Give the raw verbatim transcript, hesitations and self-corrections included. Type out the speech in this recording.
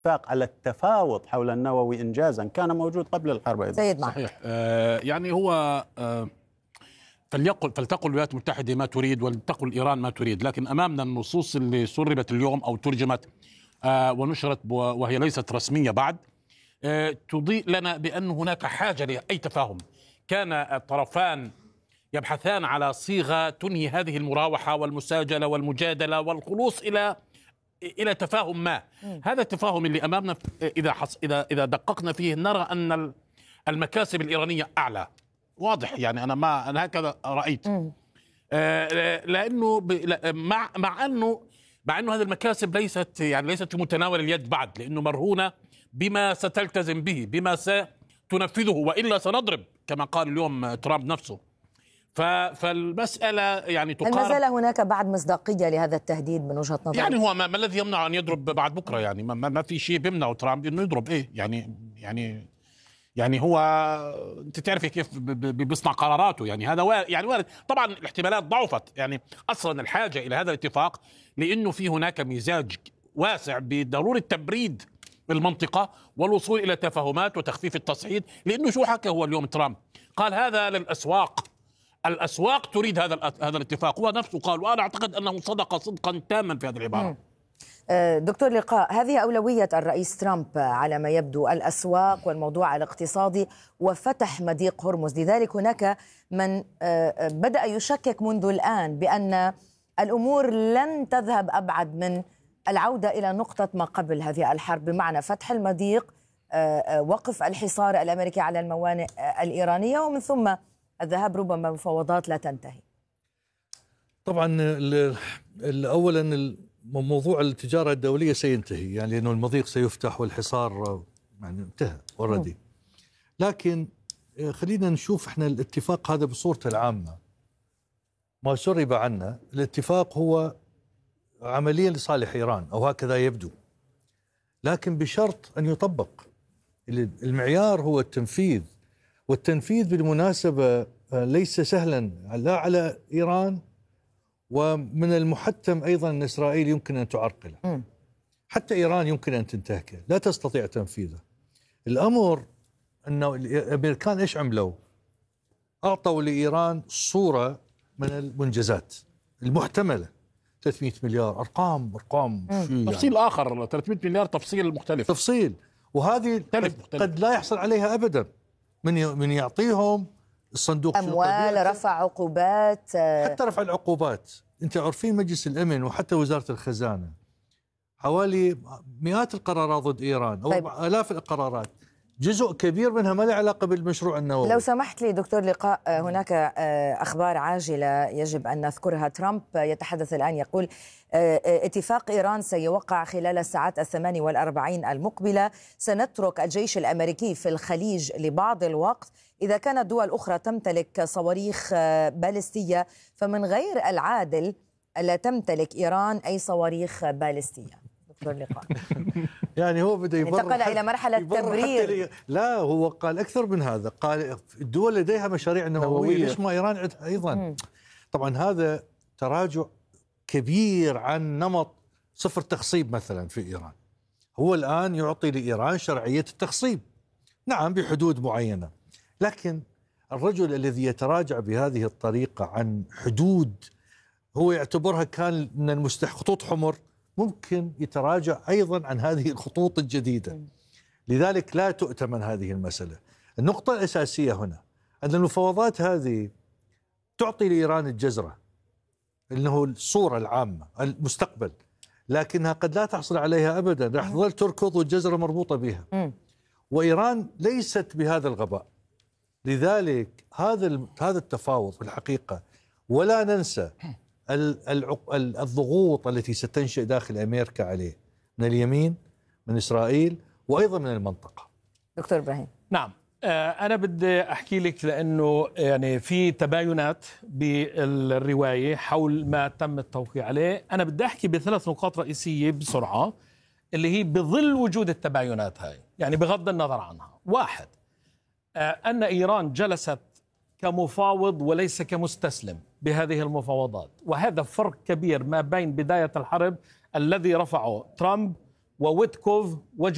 اتفاق على التفاوض حول النووي إنجازا كان موجود قبل الحرب أيضا. سيد معك. صحيح. آه يعني هو آه فليقل فلتقل الولايات المتحدة ما تريد ولتقل إيران ما تريد، لكن أمامنا النصوص اللي سربت اليوم أو ترجمت آه ونشرت وهي ليست رسمية بعد، آه تضيء لنا بأن هناك حاجة لأي تفاهم. كان الطرفان يبحثان على صيغة تنهي هذه المراوحة والمساجلة والمجادلة والخلوص إلى إلى تفاهم ما. هذا التفاهم اللي أمامنا إذا حص إذا إذا دققنا فيه نرى أن المكاسب الإيرانية أعلى، واضح يعني. أنا ما أنا هكذا رأيت. آه لأنه مع مع أنه مع أنه هذه المكاسب ليست يعني ليست في متناول اليد بعد، لأنه مرهونة بما ستلتزم به، بما ستنفذه، وإلا سنضرب كما قال اليوم ترامب نفسه. فالمسألة يعني تقارب. هل ما زال هناك بعد مصداقية لهذا التهديد من وجهة نظرك؟ يعني هو ما, ما الذي يمنع أن يضرب بعد بكرة؟ يعني ما, ما في شيء بيمنع ترامب إنه يضرب. إيه يعني يعني يعني هو أنت تعرفي كيف بيصنع قراراته. يعني هذا وارد، يعني وارد. طبعا الاحتمالات ضعفت. يعني أصلا الحاجة إلى هذا الاتفاق لأنه في هناك مزاج واسع بضرورة تبريد المنطقة والوصول إلى تفاهمات وتخفيف التصعيد. لأنه شو حكى هو اليوم ترامب؟ قال هذا للأسواق، الأسواق تريد هذا هذا الاتفاق. هو نفسه قال، وأنا أعتقد أنه صدق صدقا تاما في هذه العبارة. دكتور لقاء، هذه أولوية الرئيس ترامب على ما يبدو، الأسواق والموضوع الاقتصادي وفتح مضيق هرمز. لذلك هناك من بدأ يشكك منذ الآن بأن الأمور لن تذهب أبعد من العودة إلى نقطة ما قبل هذه الحرب، بمعنى فتح المضيق، وقف الحصار الأمريكي على الموانئ الإيرانية، ومن ثم الذهاب ربما مفاوضات لا تنتهي. طبعا أولا موضوع التجارة الدولية سينتهي، يعني لأنه المضيق سيفتح والحصار يعني انتهى اوريدي. لكن خلينا نشوف احنا الاتفاق هذا بصورته العامة. ما سرب عنا الاتفاق هو عمليا لصالح إيران، أو هكذا يبدو، لكن بشرط أن يطبق. المعيار هو التنفيذ، والتنفيذ بالمناسبة ليس سهلا لا على إيران، ومن المحتم أيضا أن إسرائيل يمكن أن تعرقله. حتى إيران يمكن أن تنتهكه، لا تستطيع تنفيذه. الأمر أنه الأمريكان إيش عملوا؟ أعطوا لإيران صورة من المنجزات المحتملة، ثلاثمئة مليار، أرقام أرقام تفصيل يعني. آخر ثلاثمئة مليار تفصيل مختلف تفصيل، وهذه قد, قد لا يحصل عليها أبدا من من يعطيهم الصندوق أموال، رفع عقوبات، حتى رفع العقوبات. أنت عارفين مجلس الأمن وحتى وزارة الخزانة حوالي مئات القرارات ضد إيران، أو طيب. آلاف القرارات، جزء كبير منها ما له علاقة بالمشروع النووي. لو سمحت لي دكتور لقاء، هناك أخبار عاجلة يجب أن نذكرها. ترامب يتحدث الآن، يقول اتفاق إيران سيوقع خلال الساعات الثماني والأربعين المقبلة. سنترك الجيش الأمريكي في الخليج لبعض الوقت. إذا كانت دول أخرى تمتلك صواريخ باليستية، فمن غير العادل ألا تمتلك إيران أي صواريخ باليستية. دكتور لقاء يعني هو بدأ يبرر، انتقل إلى مرحلة تبرير. لا، هو قال أكثر من هذا، قال الدول لديها مشاريع نووية، ليش ما إيران عندها أيضا؟ م. طبعا هذا تراجع كبير عن نمط صفر تخصيب مثلا في إيران. هو الآن يعطي لإيران شرعية التخصيب، نعم بحدود معينة، لكن الرجل الذي يتراجع بهذه الطريقة عن حدود هو يعتبرها كان من المستحق خطوط حمر، ممكن يتراجع أيضا عن هذه الخطوط الجديدة. لذلك لا تؤتمن هذه المسألة. النقطة الأساسية هنا أن المفاوضات هذه تعطي لإيران الجزرة، إنه الصورة العامة المستقبل، لكنها قد لا تحصل عليها أبدا، راح تظل تركض والجزرة مربوطة بها. وإيران ليست بهذا الغباء. لذلك هذا هذا التفاوض في الحقيقة، ولا ننسى الضغوط التي ستنشئ داخل أمريكا عليه من اليمين، من إسرائيل، وأيضا من المنطقة. دكتور إبراهيم. نعم، أنا بدي أحكي لك، لأنه يعني في تباينات بالرواية حول ما تم التوقيع عليه. أنا بدي أحكي بثلاث نقاط رئيسية بسرعة، اللي هي بظل وجود التباينات هاي، يعني بغض النظر عنها. واحد، أن إيران جلست كمفاوض وليس كمستسلم بهذه المفاوضات، وهذا فرق كبير ما بين بداية الحرب الذي رفعه ترامب وويتكوف